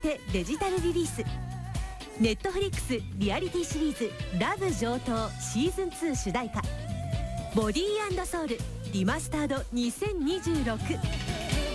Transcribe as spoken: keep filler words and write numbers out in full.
ってデジタルリリース。ネットフリックスリアリティシリーズラブ上等シーズンツー主題歌ボディー&ソウルリマスタードにせんにじゅうろく。